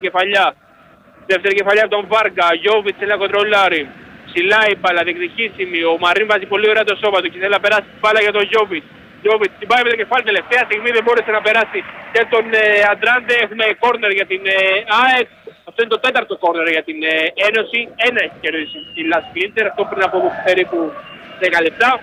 κεφαλιά. Δεύτερη κεφαλιά από τον Βάργα. Γιώβιτς θέλει να κοντρολάρει. Ψηλά η μπάλα, διεκδικήσιμη. Ο Μαρίν βάζει πολύ ωραία το σώμα του και θέλει να περάσει την μπάλα για τον Γιώβιτς. Γιώβιτς την πάει με το κεφάλι. Τελευταία στιγμή δεν μπόρεσε να περάσει και τον Αντράντε. Έχουμε κόρνερ για την ΑΕΚ. Αυτό είναι το τέταρτο κόρνερ για την Ένωση. Ένα έχει κερδίσει η Las Splinter. Αυτό πριν από περίπου 10 λεπτά.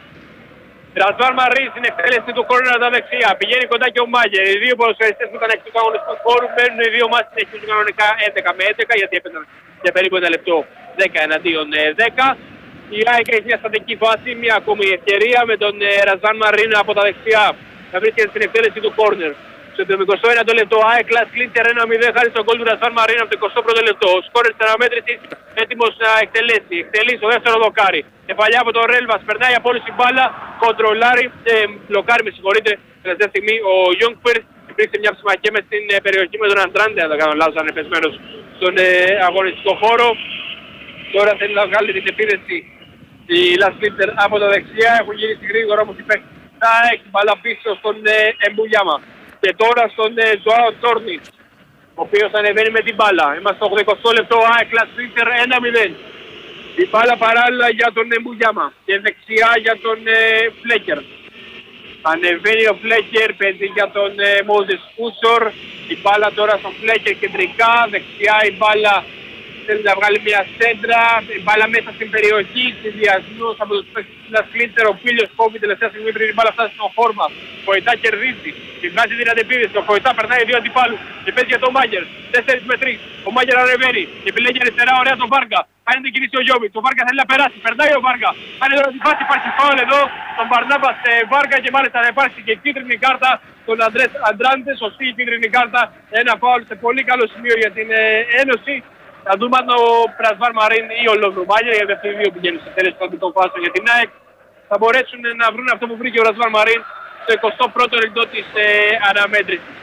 Ρασβάν Μαρίν στην εκτέλεση του κόρνερ τα δεξιά. Πηγαίνει κοντά και ο Μάγερ. Οι δύο ποδοσφαιριστές που ήταν εκτός του αγωνιστικού χώρου μένουν οι δύο μάτς συνεχίζουν κανονικά 11 με 11 γιατί έπαιζαν για περίπου ένα λεπτό 10 εναντίον 10. Η ΑΕΚ έχει μια στατική φάση, μια ακόμη ευκαιρία με τον Ρασβάν Μαρίν από τα δεξιά να βρίσκεται στην εκτέλεση του κόρνερ. Στο 21ο λεπτό, ΑΕΚ Las Splinter 1-0 χάρη στον γκολ του Ρασβάν Μαρίν από το 21ο λεπτό. Ο σκόρερ της αναμέτρησης έτοιμος να εκτελέσει. Εκτελεί στο δεύτερο δοκάρι. Κεφαλιά από τον Ρέλβας, περνάει από όλη την μπάλα, κοντρολάρει, μπλοκάρει με συγχωρείτε. Τελευταία στιγμή ο Γιόγκφερτ υπήρξε μια ψημακία μες στην περιοχή με τον Αντράντε, αν δεν κάνω λάθος, ανεπεσμένος στον αγωνιστικό χώρο. Τώρα θέλει να βγάλει την επίδεση η Las Splinter από τα δεξιά. Έχουν γυρίσει γρήγορα όμως η παίκτης. Θα έχει μπάλα πίσω στον Εμπουλιάμα. Και τώρα στον Ζωάο Τόρνι, ο οποίος ανεβαίνει με την μπάλα. Είμαστε στο 80 λεπτό, ΑΕΚ Las Splinter 1-0. Η μπάλα παράλληλα για τον Εμπουλιάμα και δεξιά για τον Φλέκερ. Ανεβαίνει ο Φλέκερ, παίζει για τον Μόζες Φούσορ. Η μπάλα τώρα στον Φλέκερ κεντρικά, δεξιά η μπάλα θέλει να βγάλει μια σέντρα. Η μπάλα μέσα στην περιοχή, συνδυασμός από τους παίκτες της Las Splinter. Ο Πίλιος κόβει τελευταία στιγμή πριν η μπάλα φτάσει στον χόρμα. Ο Φοητά κερδίζει, τη βγάζει την αντεπίδεση. Ο Φοητά περνάει δύο αντιπάλους και παίζει για τον Μάγερ. 4 με 3. Ο Μάγερ ανεβαίνει και επιλέγει αριστερά ωραία τον Βάργα. Κάνει την κίνηση ο Γιώβιτς. Ο Βάργα θέλει να περάσει. Περνάει ο Βάργα. Κάνει τώρα τη φάση. Υπάρχει φάουλ εδώ. Τον Μπαρνάμπα σε Βάργα και μάλιστα θα υπάρξει και κίτρινη κάρτα. Τον Αντράντε. Σωστή η κίτρινη κάρτα. Ένα φάουλ σε πολύ καλό σημείο για την Ένωση. Θα δούμε αν ο Ρασβάν Μαρίν ή ο Λόβρου Μάγερ, γιατί αυτοί οι δύο πηγαίνουν σε τέλεση των αντικών φάσεων για την ΑΕΚ, θα μπορέσουν να βρουν αυτό που βρήκε ο Ρασβάν Μαρίν στο 21ο λεπτό της αναμέτρησης.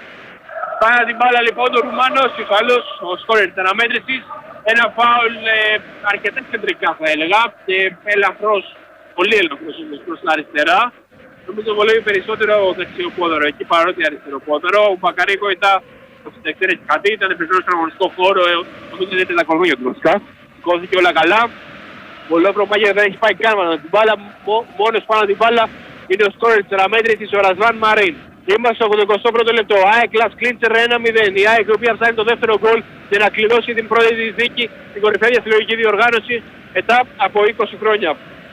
Πάει την μπάλα λοιπόν ο Ρουμάνος, υφαλός, ο σκόρερ της αναμέτρησης. Ένα φάουλ αρκετά κεντρικά θα έλεγα και ελαφρώς, πολύ ελαφρώς προς την αριστερά. Νομίζω βολεύει περισσότερο ο δεξιοπόδωρο εκεί παρότι αριστεροπόδωρο. Ο Μπακαρίκο ήταν στην εξαίρεση κάτι, ήταν περισσότερο στον αγωνιστικό χώρο, νομίζω δεν ήταν τα κορμιά του βασικά. Σηκώθηκε όλα καλά. Ο Λόβρο Μάγερ δεν έχει πάει καν με την μπάλα, μόνος πάνω την μπάλα είναι ο σκόρερ της αναμέτρησης ο Ρασβάν Μαρίν. Είμαστε στο 81ο λεπτό, ΑΕΚ Las Splinter 1-0. Η ΑΕΚ η οποία ψάχνει το δεύτερο γκολ για να κλειδώσει την πρώτη της δίκη στην κορυφαία διαστηλογική διοργάνωση μετά από 20 χρόνια.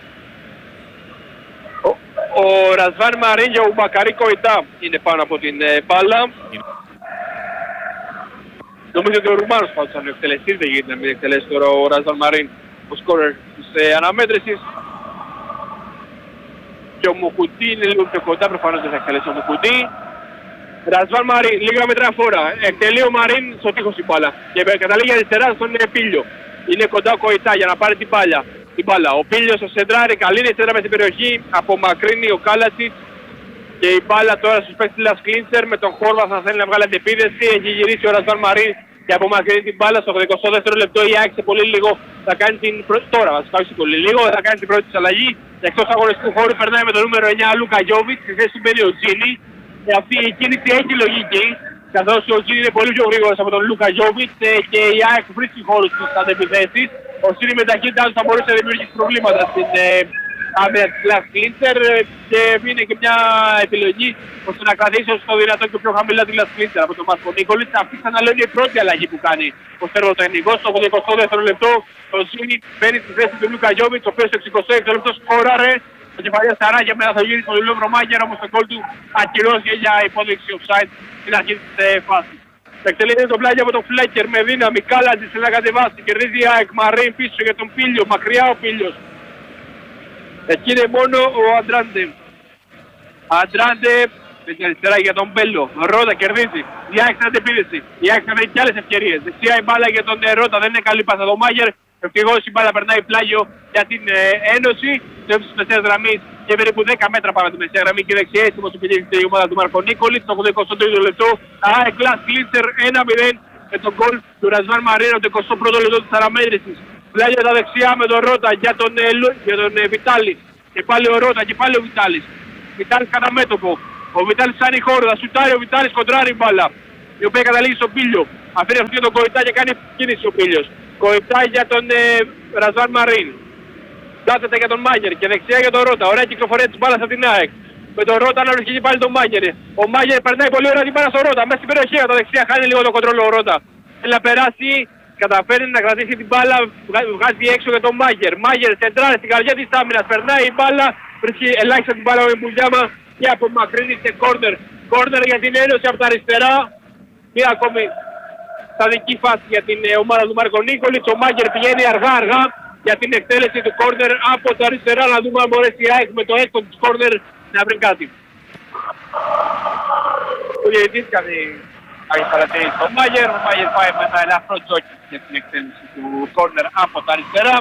Ο Ρασβάν Μαρίν και ο Μπακαρί Κοϊτά είναι πάνω από την μπάλα. Νομίζω ότι ο Ρουμάνος πάντως αν εκτελεστεί, δεν γίνεται να μην εκτελέσει τώρα ο Ρασβάν Μαρίν, ο σκόρερ της αναμέτρησης. Και ο Μουκουτί είναι λίγο πιο κοντά, προφανώς δεν θα εκτελέσει ο Μουκουτί. Ρασβάν Μαρίν, λίγα μέτρα φόρα. Εκτελεί ο Μαρίν στο τείχος η μπάλα. Και καταλήγει αριστερά στον Πίλιο. Είναι κοντά ο Κοϊτά για να πάρει την μπάλα. Ο Πίλιος στο σεντράρι, καλή είναι η σέντρα μες στην περιοχή. Απομακρύνει ο Κάλατσιτς. Και η μπάλα τώρα στους παίκτες της Las Splinter με τον Χόρβα θα θέλει να βγάλει αντεπίδεση. Έχει γυρίσει ο Ρασβάν Μαρίν και απομακρύνει την μπάλα στο 82ο λεπτό. Η ΑΕΚ σε πολύ λίγο θα κάνει την πρώτη. Τώρα βασικά όχι πολύ λίγο, θα κάνει την πρώτη της αλλαγή. Εκτός αγωνιστικού χώρου περνάει με το νούμερο 9 Λούκα Γιώβιτς. Στη θέση του μπαίνει ο Τζίνι. Αυτή η κίνηση έχει λογική. Καθώς ο Τζίνι είναι πολύ πιο γρήγορος από τον Λούκα Γιώβιτς και η ΑΕΚ βρίσκει χώρους στις αντεπιθέσεις. Ο Τζίνι με ταχύτητα θα μπορούσε να δημιουργήσει προβλήματα στην άμυνα της Las Splinter και είναι και μια επιλογή ώστε να κρατήσει όσο το δυνατόν και πιο χαμηλά τη Las Splinter από τον Μάρκο Νίκολιτς. Αυτή ξαναλέω η πρώτη αλλαγή που κάνει ο σερβοτεχνικός. Στο 82ο λεπτό ο Ζήνη μπαίνει στη θέση του Λούκα Γιώβιτς, ο οποίος στο 66ο λεπτό σκόραρε το κεφαλιά Σαράγια μετά θα γύρισε τον Λόβρο Μάγερ, όμως το γκολ του ακυρώθηκε για υπόδειξη offside στην αρχή της φάσης. Εκτελείται το πλάγιο από τον Φλέκερ με δύναμη, Κάλατζης να κατεβάσει, κερδίζει η ΑΕΚ, Μαρίν πίσω για τον Πίλιο, μακριά ο Πίλιος. Εκεί είναι μόνο ο Αντράντε. Αντράντε με την αριστερά για τον Μπέλο. Ρότα κερδίζει. Η ΑΕΚ στην αντεπίδεση. Η ΑΕΚ θα βρει και άλλες ευκαιρίες. Δεξιά η μπάλα για τον Ρότα, δεν είναι καλή πάσα. Το Μάγερ ευτυχώς η μπάλα περνάει πλάγιο για την Ένωση. Στο ύψος της μεσαίας γραμμής και περίπου 10 μέτρα πάνω από τη μεσαία γραμμή και δεξιά έτοιμος υπηρετείται η ομάδα του Μάρκο Νίκολιτς. Στο 83ο λεπτό ΑΕΚ Las Splinter 1-0 με τον γκολ του Ρασβάν Μαρίν το 21ο λεπτό της αναμέτρησης. Πλάγιο τα δεξιά με τον Ρότα για τον Βιτάλη. Και πάλι ο Ρότα και πάλι ο Βιτάλης. Βιτάλης κατά μέτωπο. Ο Βιτάλης σαν η χώρα, θα σουτάρει ο Βιτάλης κοντράρει μπάλα. η οποία καταλήγει στον Πίλιο. Αφήνει αυτή τον Κοϊτά και κάνει κίνηση ο Πίλιος. Κοϊτά για τον Ραζβάν Μαρίν. Κάθεται για τον Μάγερ και δεξιά για τον Ρώτα. Ωραία κυκλοφορία της μπάλας από την ΑΕΚ. Με τον Ρώτα να βρίσκει πάλι τον Μάγερ. Ο Μάγερ περνάει πολύ ωραία την μπάλα στον Ρώτα. Μέσα στην περιοχή από τα δεξιά χάνει λίγο το κοντρόλ ο Ρώτα. Θέλει να περάσει, καταφέρει να κρατήσει την μπάλα, βγάζει έξω για τον Μάγερ. Μάγερ σεντράρει στην καρδιά της άμυνας. Περνάει η μπάλα, βρίσκει ελάχιστα την μπάλα ο Μπουλιάμα και απομακρύνει σε κόρνερ. Κόρνερ για την Ένωση από τα αριστερά. Μία ακόμη σταδική φάση για την ομάδα του Μάρκο Νίκολιτς. Ο Μάγερ πηγαίνει αργά για την εκτέλεση του κόρνερ από τα αριστερά. Να δούμε αν μπορέσει η ΑΕΚ με το έκτο της κόρνερ να βρει κάτι. Ο διαιτητής κάνει παρατηρήσει τον Μάγερ. Ο Μάγερ πάει με ένα ελαφρό τζόκι για την εκτέλεση του κόρνερ από τα αριστερά.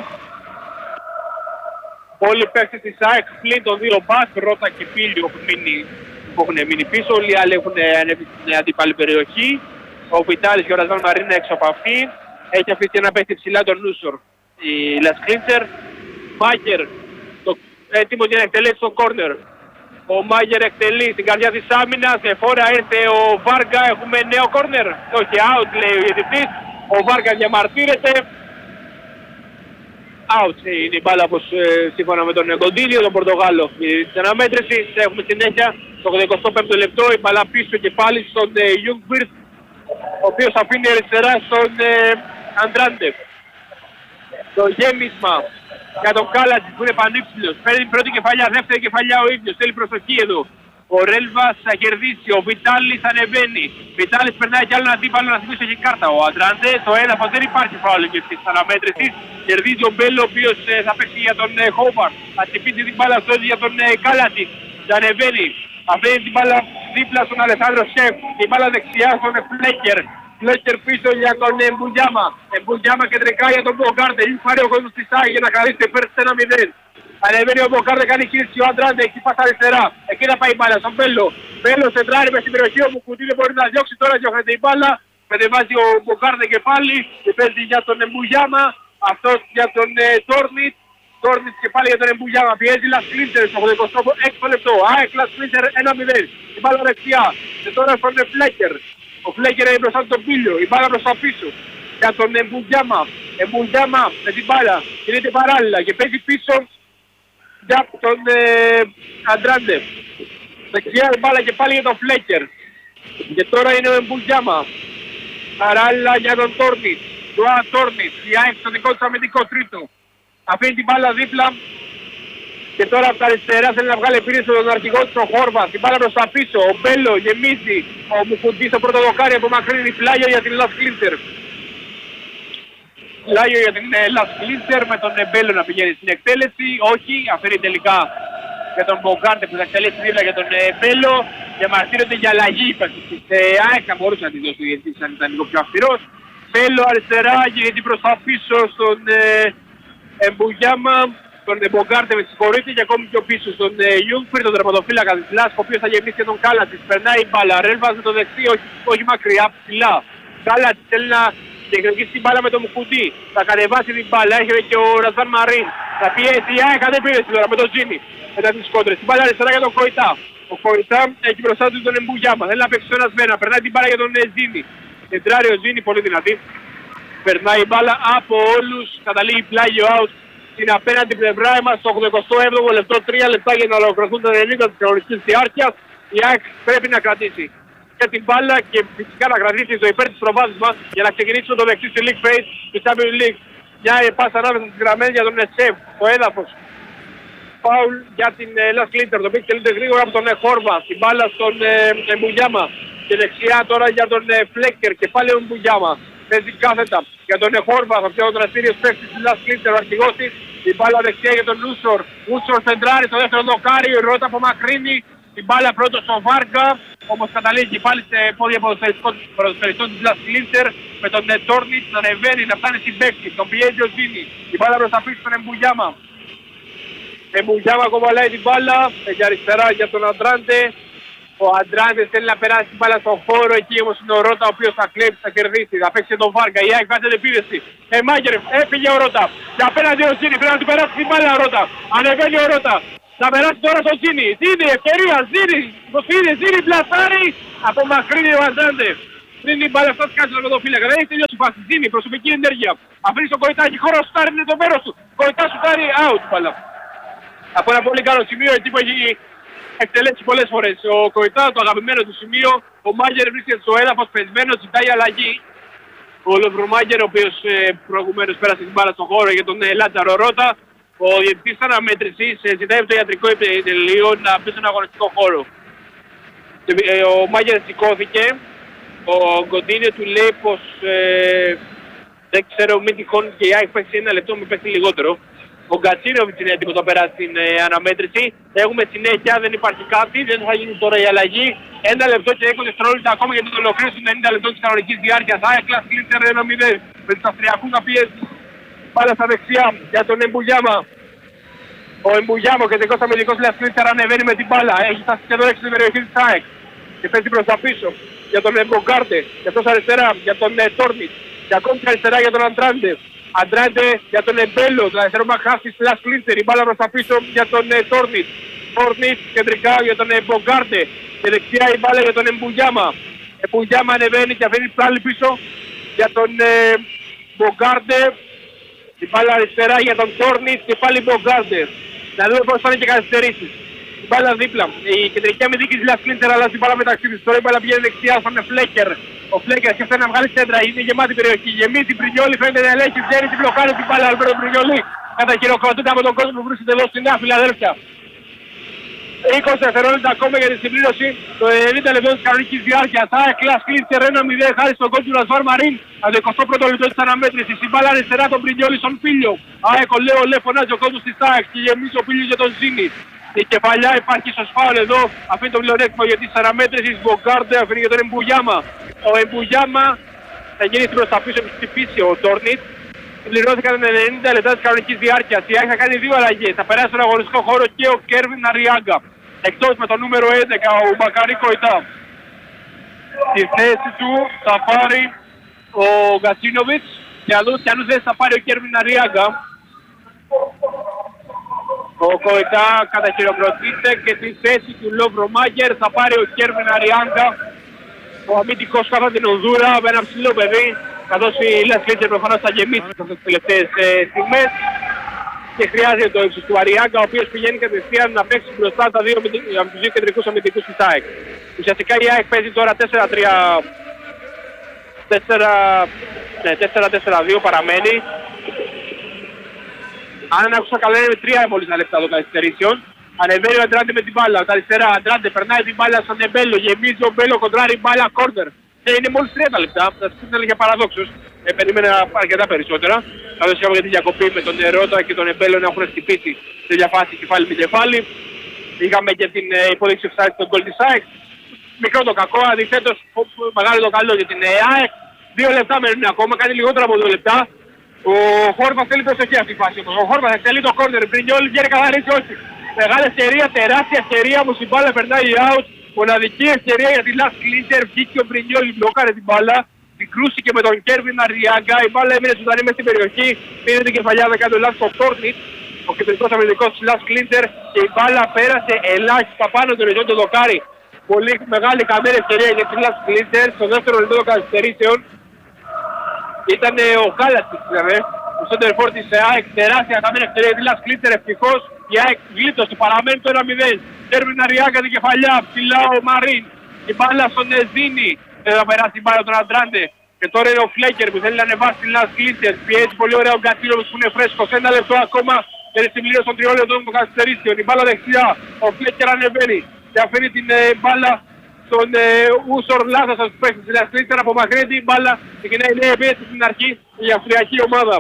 Όλοι οι παίκτες της ΑΕΚ πλην των δύο μπακ, Ρώτα και Πίλιο που έχουν μείνει πίσω. Όλοι οι άλλοι έχουν ανέβει στην αντίπαλη περιοχή. Ο Βιτάλης και ο Ραζβάν Μαρίν έξω από αυτή. Έχει αφήσει ένα παίκτη ψηλά τον Νούσορ η Λασκλίντσερ. Μάγερ έτοιμος για να εκτελέσει τον κόρνερ. Ο Μάγερ εκτελεί στην καρδιά της άμυνας. Εφόρα ήρθε ο Βάργα. Έχουμε νέο κόρνερ. Όχι, out λέει ο διαιτητής. Ο Βάργα διαμαρτύρεται. Out είναι η μπάλα όπως σύμφωνα με τον Κοντίνιο, τον Πορτογάλο. Στην αναμέτρηση έχουμε συνέχεια το 85ο λεπτό. Η μπάλα πίσω και πάλι στον Γιούγκβιρτ, ο οποίος αφήνει αριστερά στον Αντράντε. Το γέμισμα για τον Κάλατζης που είναι πανύψηλος. Παίρνει την πρώτη κεφαλιά, δεύτερη κεφαλιά ο ίδιος. Θέλει προσοχή εδώ. Ο Ρέλβας θα κερδίσει, ο Βιτάλης ανεβαίνει. Βιτάλης περνάει κι άλλο ένα αντίπαλο να θυμίσει έχει κάρτα. Ο Αντράντε, το έδαφος δεν υπάρχει φάουλ και της αναμέτρησης. Κερδίζει ο Μπέλο, ο οποίος θα παίξει για τον Χόμπαρτ. Θα τυπήσει την μπάλα στο για τον Κάλατη. Και ανεβαίνει. Αφήνει την μπάλα δίπλα στον Αλεσάνδρο Σεφ. Την μπάλα δεξιά στον Φλέκερ. Φλέκερ πίσω για τον Μπουλιάμα. Μπουλιάμα κεντρικά για τον Μπογκάρντε. Έχει πάρει ο κόσμος της ΑΕΚ για να χαρίσει πέρσι 1-0. Ανεβαίνει ο Μπογκάρντε, κάνει κίνηση ο Αντράντε, εκεί πάσα αριστερά. Εκεί θα πάει η μπάλα στον Μπέλο. Μπέλο σεντράρει μες στην περιοχή όπου κουτί δεν μπορεί να διώξει, τώρα διώχνεται η μπάλα. Μετεβάζει ο Μπογκάρντε και πάλι. Και παίζει για τον Μπουλιάμα. Αυτός για τον Τόρνιτ. Τόρνιτ και πάλι για τον Μπουλιάμα. Πιέζει Λασκλίντερ στο 86ο λεπτό. ΑΕΚ Λασκλίντερ 1-0. Η μπάλα δεξιά. Και τώρα στον Φλέκερ. Ο Φλέκερ είναι μπροστά του τον Πίλιο. Η μπάλα προς τα πίσω. Για τον Μπουλιάμα. Μπουλιάμα με την μπάλα. Κινείται παράλληλα και παίζει πίσω για τον Αντράντε. Δεξιά η μπάλα και πάλι για τον Φλέκερ. Και τώρα είναι ο Μπουλιάμα. Παράλληλα για τον Τόρνιτ. Τουά Τόρνιτ. Η ΑΕΚ στο δικό του αμυντικό τρίτο. Αφήνει την μπάλα δίπλα. Και τώρα από τα αριστερά θέλει να βγάλει πίσω τον αρχηγό του ο Χόρβας. Την μπάλα προς τα πίσω. Ο Μπέλο γεμίζει. Ο Μουκουντής στο πρώτο δοκάρι απομακρύνει πλάγια για την Λασκλίντερ. Πλάγιο για την Λασκλίντερ με τον Μπέλο να πηγαίνει στην εκτέλεση. Όχι, αφήνει τελικά για τον Μπογκάρντε που θα εκτελέσει δίπλα για τον Μπέλο. Διαμαρτύρονται για αλλαγή υπέροχη της ΑΕΚ. Θα μπορούσε να τη δώσει γιατί αν ήταν λίγο πιο αυστηρός. Μπέλο αριστερά γίνεται προς τα πίσω στον Μπουλιάμα. Τον Μπογκάρντε με συγχωρείτε και ακόμη πιο πίσω στον Γιούγκφιρ, τον τερματοφύλακα της Λάσκο, ο οποίος θα γεμίσει και τον Κάλατης. Περνάει η μπάλα, Ρέλβας με το δεξί, όχι μακριά, ψηλά. Κάλατης θέλει να διεκδικήσει την μπάλα με τον Μουκουντή. Θα κατεβάσει την μπάλα, έχει και ο Ραζβάν Μαρίν. Θα πιέσει η ΑΕΚ, δεν πήρε τώρα με τον Τζίνι. Μετά τις κόντρες. Την μπάλα αριστερά για τον Κοϊτά. Ο Κοϊτά έχει μπροστά του τον Μπουλιάμα. Θέλει να παίξει το ένας μένα. Περνάει την μπάλα για τον Τζίνι. Κεντράρει ο Τζίνι, πολύ δυνατή. Περνάει η μπάλα από όλους, καταλήγει πλάγιο out. Στην απέναντι πλευρά είμαστε στο 87ο λεπτό, 3 λεπτά για να ολοκληρωθούν τα 90 της κανονικής διάρκειας. Η ΑΕΚ πρέπει να κρατήσει και την μπάλα και φυσικά να κρατήσει το υπέρ της προβάδισμα για να ξεκινήσει το δεξί στη League Phase του Champions League. Μια πάσα ανάμεσα στις γραμμένες για τον Εσέφ, το έδαφος. Φάουλ για την Λασκλίντερ, το οποίο τελείται γρήγορα από τον Χόρβα. Την μπάλα στον Μπουλιάμα και δεξιά τώρα για τον Φλέκερ και πάλι ο Μπουλιάμα. Παίζει κάθετα για τον Χόρβα, θα πιάνει ο δραστήριος παίκτης της Λασκλίντερ, ο αρχηγός της. Την μπάλα δεξιά για τον Νούσορ. Νούσορ σεντράρει στο δεύτερο δοκάρι, η Ρώτα απομακρύνει. Την μπάλα πρώτος στον Βάργα, όμως καταλήγει πάλι σε πόδια ποδοσφαιριστών της Λασκλίντερ με τον Τόρνιτ να ανεβαίνει, να φτάνει στην παίκτη. Τον πιέζει ο Τζίνι. Την μπάλα προς τα πίσω στον Εμπουλιάμα. Εμπουλιάμα κοβαλάει την μπάλα, για αριστερά για τον Αντράντε. Ο Αντράντε θέλει να περάσει την μπάλα στον χώρο, εκεί όμως είναι ο Ρώτα ο οποίος θα κλέψει, θα κερδίσει, θα παίξει τον Βάργα. Η ΑΕΚ βάζει επίδεση. Μάγερ, έφυγε ο Ρώτα. Και απέναντι ο Τζίνι, πρέπει να του περάσει την μπάλα ο Ρώτα. Ανεβαίνει ο Ρώτα. Θα περάσει τώρα στον Τζίνι. Τζίνι, ευκαιρία, Τζίνι. Τζίνι, πλασάρει. Απομακρύνει ο Αντράντε. Δίνει μπάλα στα σκάτια στον ποδοφύλακα. Δεν έχει τελειώσει η φάση. Δίνει προσωπική ενέργεια. Αφήνει στον Κοϊτάκη. Χώρο σουτάρει, είναι το μέρος του. Κοϊτά σουτάρει, out μπάλα. Από ένα πολύ καλό σημείο εκεί που έχει εκτελέσει πολλές φορές. Ο Κοϊτά, το αγαπημένο του σημείο. Ο Μάγερ βρίσκεται στο έδαφος πεσμένο, ζητάει αλλαγή. Ο Λοβρομάγερ, ο οποίος προηγουμένως πέρασε την μπάλα στον χώρο για τον Λάτσαρο Ρώτα. Ο διευθυντής αναμέτρησης ζητάει από το ιατρικό επιτελείο να μπει στον αγωνιστικό χώρο. Ο Μάγερ σηκώθηκε. Ο Γκοντίνιο του λέει πως δεν ξέρω μην τυχόν και η ΑΕΚ παίξει ένα λεπτό, μην παίξει λιγότερο. Ο Γκατσίνοβιτς είναι έτοιμος να περάσει την αναμέτρηση. Έχουμε συνέχεια, δεν υπάρχει κάτι, δεν θα γίνει τώρα η αλλαγή. 1 λεπτό και 20 δευτερόλεπτα ακόμα για την ολοκλήρωση των 90 λεπτών της κανονικής διάρκειας. ΑΕΚ Κλάς Κλίντερ 1-0 με τους Αυστριακούς να πιέζουν. Πάλα στα δεξιά για τον Εμπουγιάμα. Ο Εμπουγιάμα, ο κεντρικός αμυντικός Κλάς Κλίντερ, ανεβαίνει με την μπάλα. Έχει φτάσει σχεδόν έξω στην περιοχή της ΑΕΚ. Και παίζει προς τα πίσω για τον Μπογκάρντε. Και αυτός αριστερά για τον Τόρνιτ. Και ακόμη αριστερά για τον Αντράντε. Αντράντε για τον Εμπέλο, το αριστερό μαχάς της Κλάς Κλίντερ. Η μπάλα προς τα πίσω για τον Τόρνιτ. Τόρνιτ κεντρικά για τον Μπογκάρντε. Και δεξιά η μπάλα για τον Εμπουγιάμα. Εμπουγιάμα ανεβαίνει και αφήνει πάλι πίσω για τον Μπογκάρντε. Η μπάλα αριστερά για τον Τόρνιτ και πάλι Μπογκάρντε. Να δούμε πώς θα είναι και καθυστερήσεις. Η μπάλα δίπλα. Η κεντρική αμυντική της Κλάς Κλίντερ αλλάζει την μπάλα μεταξύ της. Τώρα η μπάλα πηγαίνει δεξιά στον Φλέκερ. Ο Φλέκερ σκέφτεται να βγάλει σέντρα. Είναι γεμάτη περιοχή. Γεμίζει Πρινιόλι, φαίνεται να ελέγχει. Βγαίνει την μπλοκάρει την μπάλα. Αλμπέρτο Πρινιόλι καταχειροκροτείται από τον κόσμο που βρίσκεται εδώ στη Νέα Φιλαδέλφια. 20 δευτερόλεπτα ακόμα για τη συμπλήρωση των 90 λεπτών της κανονικής διάρκειας. ΑΕΚ Κλάς Κλίντερ 1-0 χάρη στον κόλ του Ρασβάρ Μαρίν. Από το 21ο λεπτό της αναμέτρησης. Η μπάλα αριστερά τον Πρινιόλι στον Πίλιο. ΑΕΚ ολέ φωνάζει ο κόσμος της ΑΕΚ και γεμίζει ο Πίλιος για τον Ζήνη. Η κεφαλιά υπάρχει στο σφάουλ εδώ. Αφήνει το πλεονέκτημα για τις αναμέτρησης. Μπογκάρντε αφήνει για τον Εμπουγιάμα. Ο Εμπουγιάμα θα γίνει προς τα πίσω και χτυπήσει ο Τόρνιτ. Συμπληρώθηκαν 90 λεπτά της κανονικής διάρκειας. Η ΑΕΚ θα κάνει 2 αλλαγές. Θα περάσει στον αγωνιστικό χώρο και ο Κέρβιν Αριάγκα. Εκτός με το νούμερο 11 ο Μπακαρί Κοϊτά. Στη θέση του θα πάρει ο Γκατσίνοβιτς. Και αν δεν θα πάρει ο Κέρβιν Αριάγκα. Ο Κοϊτά καταχειροκροτείται και στη θέση του Λοβρομάγερ θα πάρει ο Κέρβιν Αριάγκα. Ο αμυντικός κατά την Ονδούρα με ένα ψηλό παιδί. Καθώς η Κλάς Κλίντερ προφανώς θα γεμίσει αυτές τις τελευταίες στιγμές. Και χρειάζεται το ύψος του Αριάγκα, ο οποίος πηγαίνει κατευθείαν να παίξει μπροστά τα δύο από τους δύο κεντρικούς αμυντικούς της ΑΕΚ. Ουσιαστικά η ΑΕΚ παίζει τώρα 4-4-2 παραμένει. Αν δεν άκουσα καλά είναι 3 μόλις λεπτά των καθυστερήσεων. Ανεβαίνει ο Αντράντε με την μπάλα, τα αριστερά Αντράντε περνάει την μπάλα στον Εμπέλο, γεμίζει ο Μπέλο, κοντράρει μπάλα κόρνερ. Και είναι μόλις 30 λεπτά, θα σας πει για παραδόξους. Περίμενα αρκετά περισσότερα. Καθώς είχαμε για τη διακοπή με τον Ρώτα και τον Εμπέλο να έχουν χτυπήσει σε διαφάση κεφάλι με κεφάλι. Είχαμε και την υπόδειξη εξάρτηση των γκολ της ΑΕΚ. Μικρό το κακό, αντιθέτως μεγάλο το καλό για την ΑΕΚ. 2 λεπτά μένουν ακόμα, κάνει λιγότερα από 2 λεπτά. Ο Χόρβας θέλει προσοχή αυτή η φάση. Ο Χόρβας θέλει το κόρνερ, πριν όλοι βγαίνει καθαρίσει όχι. Μεγάλη ευκαιρία, τεράστια ευκαιρία που η μπάλα περνάει out. Μοναδική ευκαιρία για τη Κλάς Κλίντερ. Βγήκε ο Μπρινιόλι, μπλόκαρε την μπάλα. Συγκρούστηκε με τον Κέρβιν Αριάγκα. Η μπάλα έμεινε ζωντανή μες στην περιοχή. Πήρε την κεφαλιά, δεν κάνει το λάθος ο Τόρνιτ, ο κεντρικός αμυντικός της Κλάς Κλίντερ. Και η μπάλα πέρασε ελάχιστα πάνω τον οριζόντιο δοκάρι. Πολύ μεγάλη καμμένη ευκαιρία για τη Κλάς Κλίντερ. Στο δεύτερο λεπτό των καθυστερήσεων ήταν ο Κάλατσης δηλαδή. Ο Σέντερφορ της ΑΕΚ, τεράστια καμμένη ευκαιρία για τη Κλάς Κλίντερ. Ευτυχώς η ΑΕΚ γλίτωσε, παραμένει το 1-0. Κέρβιν Αριάγκα την κεφαλιά, ψηλά ο Μαρίν. Η μπάλα στον Εζίνη. Δεν θα περάσει η μπάλα τον Αντράντε. Και τώρα είναι ο Φλέκερ που θέλει να ανεβάσει την Κλάς Κλίντερ. Πιέζει πολύ ωραία ο Γκατσίνοβιτς που είναι φρέσκος. 1 λεπτό ακόμα για τη συμπλήρωση των 3 λεπτών των καθυστερήσεων. Η μπάλα δεξιά. Ο Φλέκερ ανεβαίνει και αφήνει την μπάλα στον Ούσορ Λάθος στους παίκτες της Κλάς Κλίντερ. Απομακρύνει την μπάλα. Ξεκινάει η νέα επίθεση στην αρχή η αυστριακή ομάδα.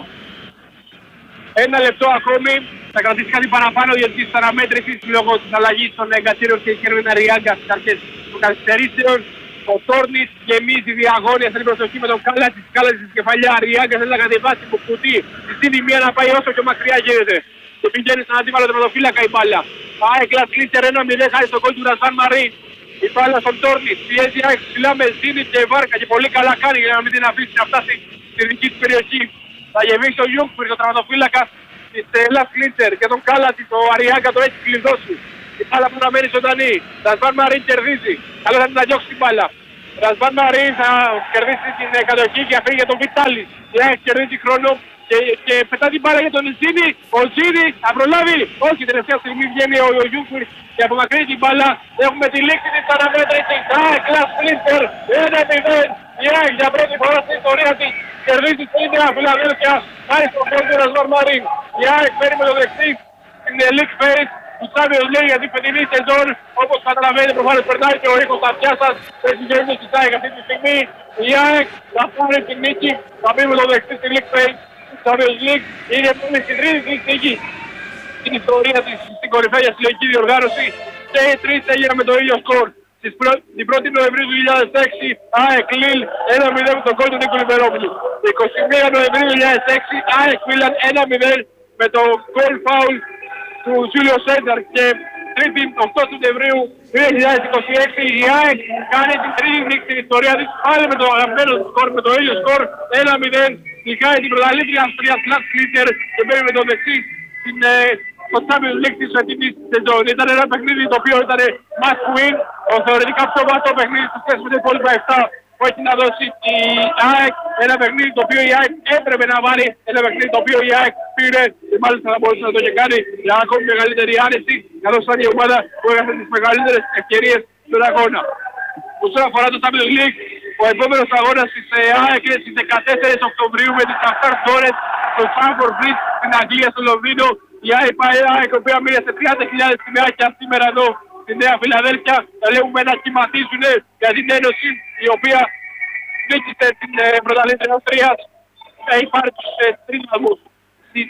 1 λεπτό ακόμη. Θα κρατήσει κάτι παραπάνω γιατί της αναμέτρησης λόγω της αλλαγής των Γκατσίνοβιτς και Κέρβιν Αριάγκα στις αρχές των καθυστερήσεων. Ο Τόρνιτ γεμίζει διαγώνια, θέλει προσοχή με τον Κάλατσης. Κάλατσης στην κεφαλιά, Αριάγκα θέλει να κατεβάσει από κουτί. Τη δίνει μία να πάει όσο πιο μακριά γίνεται. Και πηγαίνει στον αντίπαλο τερματοφύλακα η μπάλα. ΑΕΚ Κλάς Κλίντερ 1-0 χάρη στον κόλ του Ρασβάν Μαρίν. Η μπάλα στον Τόρνιτ, πιέζει ΑΕΚ ψηλά με Ζήνη και Βάρκα και πολύ καλά κάνει για να μην την αφήσει να φτάσει στη δική της περιοχή. Θα γεμίσει ο Γιούγκφουρ, το τερματοφύλακα της Κλάς Κλίντερ και τον Κάλατσι, το Αριάγκα το έχει κλειδώσει. Η μπάλα που να μένει ζωντανή. Ρασβάν Μαρίν κερδίζει. Καλό θα την διώξει την μπάλα. Ρασβάν Μαρίν θα κερδίσει την κατοχή και αφήνει για τον Βιτάλη. Η ΑΕΚ κερδίσει χρόνο και πετά την μπάλα για τον Ζήνη. Ο Ζήνη θα προλάβει. Όχι, τελευταία στιγμή βγαίνει ο Γιούγκουρ και απομακρύνει την μπάλα. Έχουμε τη λήξη της αναμέτρησης. ΑΕΚ Λας Φλίντερ 1-0. Η ΑΕΚ για πρώτη φορά στην ιστορία της κερδίζει την Νέα Φιλαδέλφια. Χάρη στον γκολ του Ρασβάν Μαρίν. Η ΑΕΚ παίρνει με το δεξί στην League Phase του Champions League για την φετινή σεζόν. Όπως καταλαβαίνετε προφανώς περνάει και ο οίκος τα αυτιά σας. Έχει γίνει στη ΑΕΚ αυτή τη στιγμή. Η ΑΕΚ θα πάρει την νίκη. Θα μπει με το δεξί στη League Phase του Champions League. Είναι μόλις στην τρίτη νίκη στην ιστορία της στην κορυφαία συλλογική διοργάνωση. Και οι τρεις έγιναν με το ίδιο σκορ. Την 1η Νοεμβρίου του 2006 ΑΕΚ Λιλ 1-0 με τον γκολ του Νίκου Λιμπερόπουλου. 21 Νοεμβρίου 2006 ΑΕΚ Μίλαν 1-0 με το γκολ φάουλ του Ζούλιο Σένταρ. Και 8 Σεπτεμβρίου 2026 η ΑΕΚ κάνει την τρίτη νίκη στην ιστορία της πάλι με το αγαπημένο σκορ, με το ίδιο σκορ 1-0. Νικάει την πρωταθλήτρια Αυστρίας Λας Φλίντερ και μπαίνει με το δεξί στο Champions League της φετινής σεζόν. Ήταν ένα παιχνίδι το οποίο ήταν must win, θεωρητικά πιο βατό παιχνίδι στη σχέση με τα υπόλοιπα 7 που έχει να δώσει η ΑΕΚ. Ένα παιχνίδι το οποίο η ΑΕΚ έπρεπε να βάλει, ένα παιχνίδι το οποίο η ΑΕΚ πήρε και μάλιστα θα μπορούσε να το και κάνει για ακόμη μεγαλύτερη άνεση, καθώς ήταν η ομάδα που έχασε τις μεγαλύτερες ευκαιρίες στον αγώνα. Όσον αφορά το Champions League, ο επόμενος αγώνας της ΑΕΚ είναι στις 14 Οκτωβρίου με τις Shakhtar Donetsk στο Stamford Bridge στην Αγγλία, στο Λονδίνο. Η ΑΕΚ, η οποία μίλησε 30.000 σημαίακια σήμερα εδώ στη Νέα Φιλαδέλφια. Ελέγχουμε να κυματίζουν για την Ένωση, η οποία νίκησε την πρωταθλήτρια Αυστρίας. Έχει πάρει τους 3 βαθμούς στην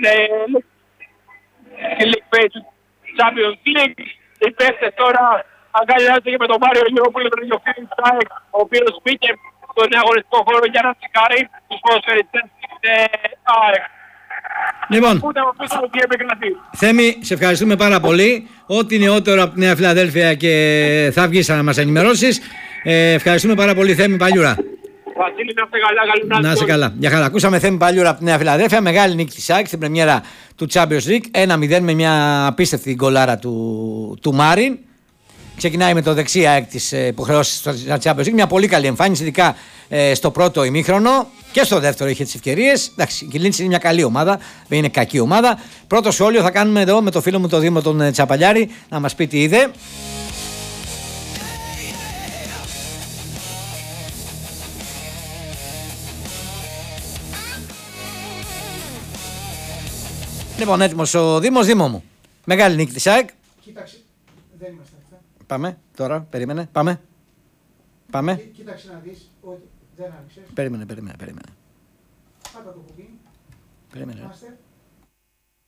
League Phase του Champions League. Οι παίκτες τώρα αγκαλιάζονται και με τον Μάριο Γιώργο, τον ιδιοκτήτη της ΑΕΚ, ο οποίος μπήκε στον αγωνιστικό χώρο για να τσεκάρει τους ποδοσφαιριστές της ΑΕΚ. Λοιπόν, Θέμη, σε ευχαριστούμε πάρα πολύ. Ό,τι νεότερο από τη Νέα Φιλαδέλφια και θα βγεις να μας ενημερώσεις. Ευχαριστούμε πάρα πολύ, Θέμη Παλιούρα. Βασίλη, να είστε καλά, να είστε καλά. Για χαρά. Ακούσαμε Θέμη Παλιούρα από τη Νέα Φιλαδέλφια. Μεγάλη νίκη της ΑΕΚ στην πρεμιέρα του Champions League. 1-0 με μια απίστευτη γκολάρα του Μάριν. Ξεκινάει με το δεξί ΑΕΚ της υποχρεώσης στο Champions League. Μια πολύ καλή εμφάνιση, ειδικά στο πρώτο ημίχρονο. Και στο δεύτερο είχε τις ευκαιρίες. Εντάξει, η Κιλίνης είναι μια καλή ομάδα, δεν είναι κακή ομάδα. Πρώτο σχόλιο θα κάνουμε εδώ με το φίλο μου τον Δήμο τον Τσαπαλιάρη να μας πει τι είδε. Λοιπόν, έτοιμος ο Δήμος. Δήμο μου, μεγάλη νίκη της ΑΕΚ. Κοίταξε, δεν είμαστε αυτά. Πάμε, τώρα, περίμενε, πάμε. Κοίταξε να δεις ότι δεν άρχισες. Περίμενε. Πάτα το κουμπί. Περίμενε. Μάστερ.